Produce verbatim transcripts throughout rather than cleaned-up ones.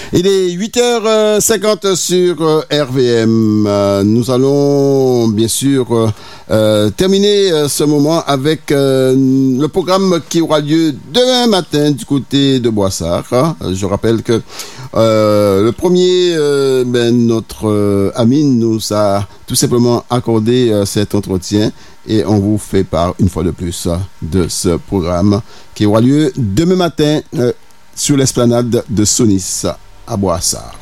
Il est huit heures cinquante sur R V M. Euh, nous allons bien sûr euh, euh, terminer euh, ce moment avec euh, le programme qui aura lieu demain matin du côté de Boissard. Hein. Je rappelle que euh, le premier, euh, ben, notre euh, Amine nous a tout simplement accordé euh, cet entretien et on vous fait part une fois de plus euh, de ce programme qui aura lieu demain matin euh, sur l'esplanade de Sonis à Boissard.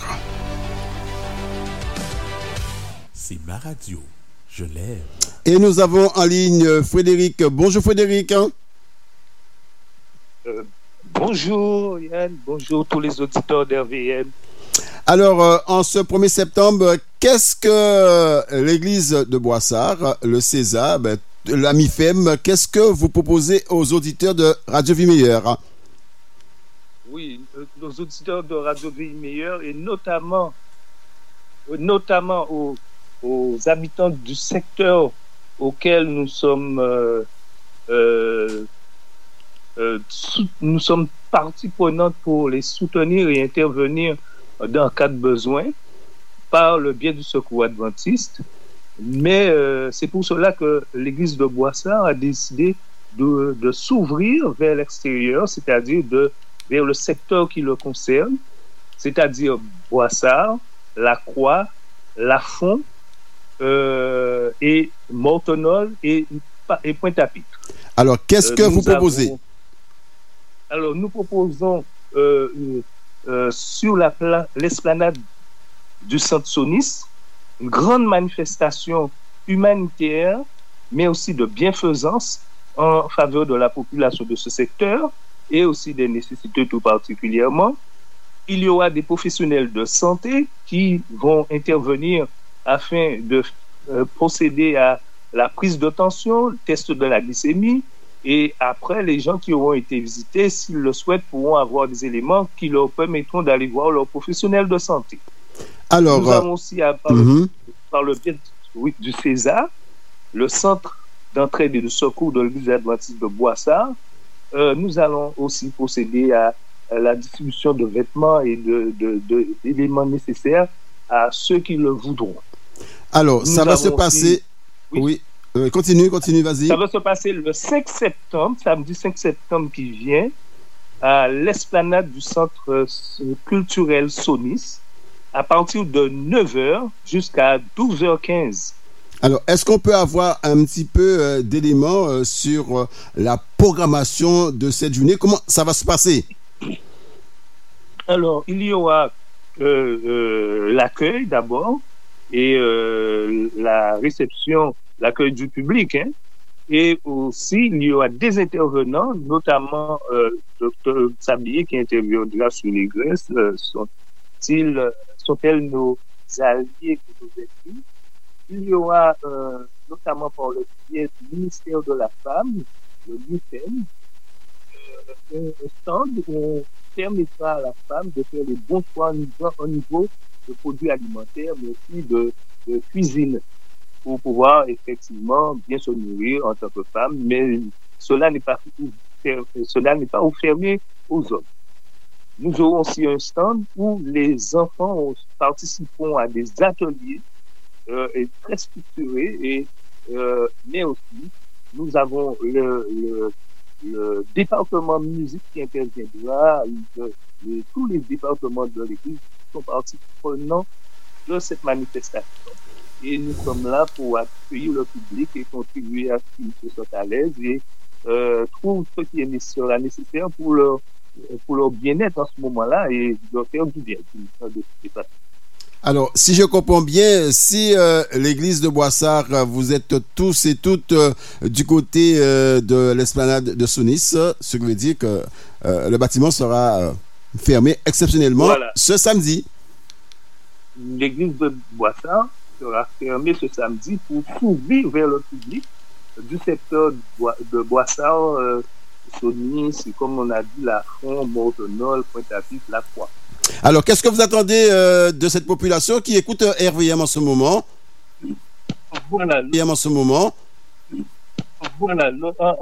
C'est ma radio, je l'aime. Et nous avons en ligne Frédéric. Bonjour Frédéric. Euh, bonjour Yann, bonjour tous les auditeurs d'R V M. Alors, euh, en ce premier septembre, qu'est-ce que l'église de Boissard, le César, ben, la M I F E M, qu'est-ce que vous proposez aux auditeurs de Radio Vie Meilleure? Oui, nos auditeurs de Radio Vie Meilleure et notamment, notamment aux, aux habitants du secteur auquel nous sommes, euh, euh, euh, sou- nous sommes partie prenante pour les soutenir et intervenir dans cas de besoin par le biais du Secours adventiste. Mais euh, c'est pour cela que l'église de Boissard a décidé de, de s'ouvrir vers l'extérieur, c'est-à-dire de vers le secteur qui le concerne, c'est-à-dire Boissard, La Croix, Lafond, euh, et Mortonol et, et Pointe-à-Pitre. Alors, qu'est-ce que Euh, vous nous proposez? avons- Alors, nous proposons euh, une- euh, sur la pla- l'esplanade du Centre Sonis une grande manifestation humanitaire, mais aussi de bienfaisance en faveur de la population de ce secteur et aussi des nécessités tout particulièrement. Il y aura des professionnels de santé qui vont intervenir afin de euh, procéder à la prise de tension, le test de la glycémie, et après, les gens qui auront été visités, s'ils le souhaitent, pourront avoir des éléments qui leur permettront d'aller voir leurs professionnels de santé. Alors, Nous euh, avons aussi, à- par, mhm. le, par le biais oui, du César, le centre d'entraide et de secours de l'église adventiste de Boissard. Euh, nous allons aussi procéder à, à la distribution de vêtements et de, de, de- d'éléments nécessaires à ceux qui le voudront. alors Nous ça va se avons passer. aussi- Oui, oui. Euh, continue, continue, vas-y. Ça va se passer le cinq septembre, samedi cinq septembre qui vient, à l'esplanade du centre euh, culturel Sonis, à partir de neuf heures jusqu'à douze heures quinze. Alors, est-ce qu'on peut avoir un petit peu euh, d'éléments euh, sur euh, la programmation de cette journée? Comment ça va se passer? Alors, il y aura euh, euh, l'accueil d'abord et euh, la réception, l'accueil du public, hein. Et aussi, il y aura des intervenants, notamment euh, docteur Sabier qui interviendra sur les graisses. Euh, sont-ils, sont-elles nos alliés que nous étions? Il y aura euh, notamment par le biais du ministère de la Femme, le M I F E M, euh, un stand où on permettra à la femme de faire les bons choix au niveau, au niveau de produits alimentaires, mais aussi de, de cuisine, pour pouvoir effectivement bien se nourrir en tant que femme, mais cela n'est pas, cela n'est pas fermé aux hommes. Nous aurons aussi un stand où les enfants participeront à des ateliers euh, et très structurés, et, euh, mais aussi nous avons le, le, le département musique qui interviendra, le, le, tous les départements de l'église sont partie prenante de cette manifestation. Et nous sommes là pour accueillir le public et contribuer à ce qu'ils se sentent à l'aise et euh, trouvent ce qui est sera nécessaire pour leur, pour leur bien-être en ce moment-là et leur faire du bien. Alors, si je comprends bien, si euh, l'église de Boissard, euh, vous êtes tous et toutes euh, du côté euh, de l'esplanade de Sonis, ce qui veut dire que euh, le bâtiment sera euh, fermé exceptionnellement Voilà. ce samedi. L'église de Boissard sera fermée ce samedi pour s'ouvrir vers le public du secteur de, Boi- de Boissard, euh, Sonis, comme on a dit, Lafond, Mortonol, Pointe-à-Pitre, La Croix. Alors, qu'est-ce que vous attendez euh, de cette population qui écoute euh, R V M en ce moment? Voilà, R V M en ce moment. voilà. le- en-